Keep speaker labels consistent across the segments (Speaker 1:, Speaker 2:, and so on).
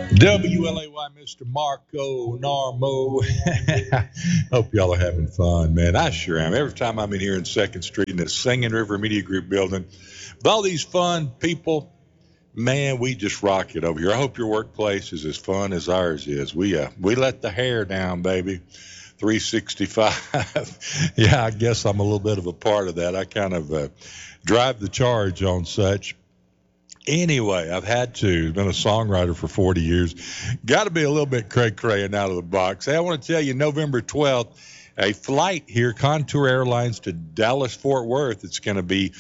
Speaker 1: WLAY, Mr. Marco Narmo. Hope y'all are having fun, man. I sure am. Every time I'm in here in 2nd Street in the Singing River Media Group building, with all these fun people, man, we just rock it over here. I hope your workplace is as fun as ours is. We let the hair down, baby. 365. Yeah, I guess I'm a little bit of a part of that. I kind of drive the charge on such. Anyway, I've had to. Been a songwriter for 40 years. Got to be a little bit cray-cray and out of the box. Hey, I want to tell you, November 12th, a flight here, Contour Airlines to Dallas-Fort Worth. It's going to be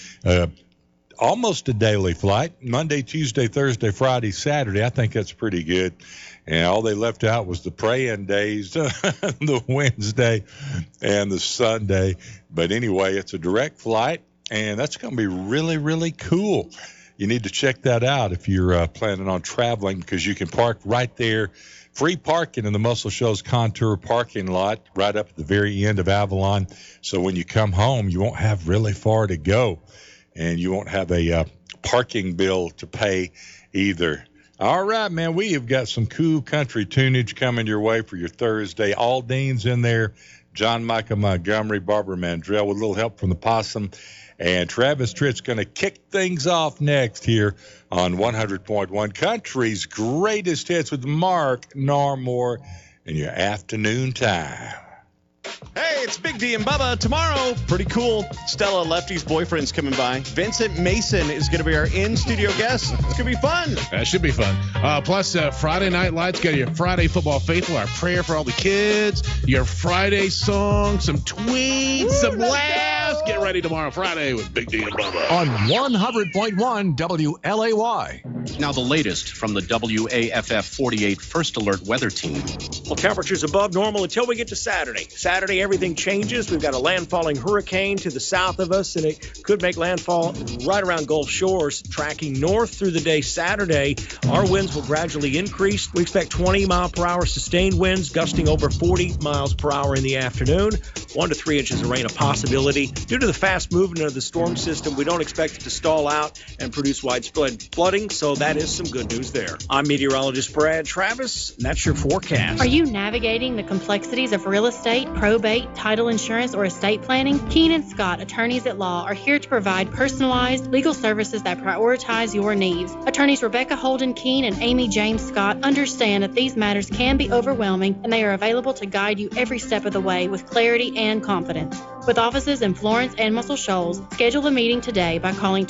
Speaker 1: almost a daily flight, Monday, Tuesday, Thursday, Friday, Saturday. I think that's pretty good. And all they left out was the praying days, the Wednesday and the Sunday. But anyway, it's a direct flight, and that's going to be really, really cool. You need to check that out if you're planning on traveling, because you can park right there. Free parking in the Muscle Shoals Contour parking lot right up at the very end of Avalon. So when you come home, you won't have really far to go, and you won't have a parking bill to pay either. All right, man, we have got some cool country tunage coming your way for your Thursday. Aldean's in there, John Michael Montgomery, Barbara Mandrell with a little help from the Possum. And Travis Tritt's going to kick things off next here on 100.1 Country's Greatest Hits with Mark Narmore in your afternoon time.
Speaker 2: Hey, it's Big D and Bubba. Tomorrow, pretty cool. Stella Lefty's boyfriend's coming by. Vincent Mason is going to be our in-studio guest. It's going to be fun.
Speaker 3: That should be fun. Plus, Friday Night Lights, got your Friday Football Faithful, our prayer for all the kids, your Friday song, some tweets, some laughs. Get ready tomorrow, Friday, with Big D and Bubba.
Speaker 4: On 100.1 WLAY.
Speaker 5: Now the latest from the WAFF 48 First Alert Weather Team.
Speaker 6: Well, temperatures above normal until we get to Saturday. Saturday, everything changes. We've got a landfalling hurricane to the south of us, and it could make landfall right around Gulf Shores, tracking north through the day Saturday. Our winds will gradually increase. We expect 20-mile-per-hour sustained winds, gusting over 40 miles per hour in the afternoon. 1 to 3 inches of rain a possibility. Due to the fast movement of the storm system, we don't expect it to stall out and produce widespread flooding, so that is some good news there. I'm meteorologist Brad Travis, and that's your forecast.
Speaker 7: Are you navigating the complexities of real estate, probate, title insurance, or estate planning? Keenan Scott, attorneys at law, are here to provide personalized legal services that prioritize your needs. Attorneys Rebecca Holden Keene and Amy James Scott understand that these matters can be overwhelming, and they are available to guide you every step of the way with clarity and confidence. With offices in Florence and Muscle Shoals, schedule a meeting today by calling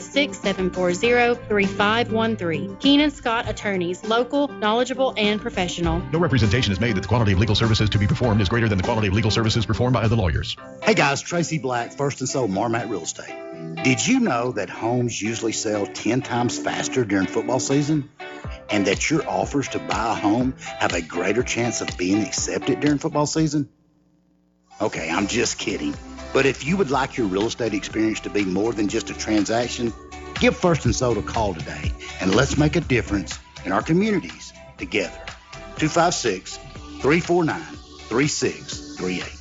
Speaker 7: 256-740-3513. Keenan Scott Attorneys, local, knowledgeable, and professional.
Speaker 8: No representation is made that the quality of legal services to be performed is greater than the quality of legal services performed by other lawyers.
Speaker 9: Hey guys, Tracy Black, First and Sold Marmat Real Estate. Did you know that homes usually sell 10 times faster during football season? And that your offers to buy a home have a greater chance of being accepted during football season? Okay, I'm just kidding. But if you would like your real estate experience to be more than just a transaction, give First and Sold a call today, and let's make a difference in our communities together. 256-349-3638.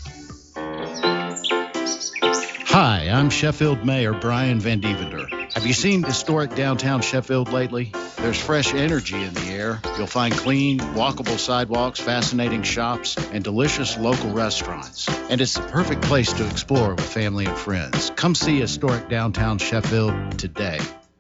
Speaker 10: Hi, I'm Sheffield Mayor Brian Van Devender. Have you seen historic downtown Sheffield lately? There's fresh energy in the air. You'll find clean, walkable sidewalks, fascinating shops, and delicious local restaurants. And it's the perfect place to explore with family and friends. Come see historic downtown Sheffield today.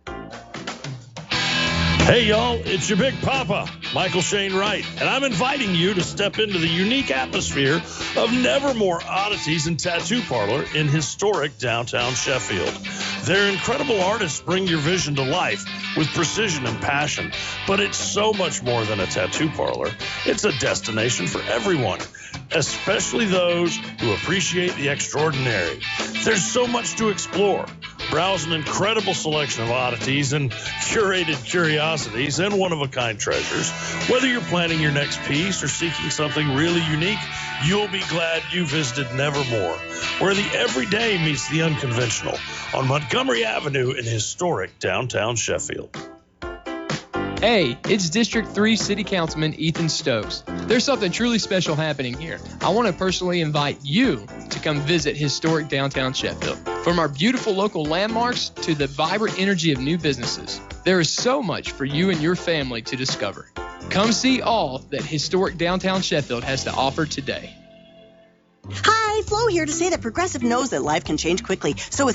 Speaker 11: Hey, y'all, it's your Big Papa, Michael Shane Wright, and I'm inviting you to step into the unique atmosphere of Nevermore Oddities and Tattoo Parlor in historic downtown Sheffield. Their incredible artists bring your vision to life with precision and passion, but it's so much more than a tattoo parlor. It's a destination for everyone, especially those who appreciate the extraordinary. There's so much to explore. Browse an incredible selection of oddities and curated curiosities and one-of-a-kind treasures. Whether you're planning your next piece or seeking something really unique, you'll be glad you visited Nevermore, where the everyday meets the unconventional on Montgomery Avenue in historic downtown Sheffield.
Speaker 12: Hey, it's District 3 City Councilman Ethan Stokes. There's something truly special happening here. I want to personally invite you to come visit historic downtown Sheffield. From our beautiful local landmarks to the vibrant energy of new businesses, there is so much for you and your family to discover. Come see all that historic downtown Sheffield has to offer today.
Speaker 13: Hi, Flo here to say that Progressive knows that life can change quickly, so it's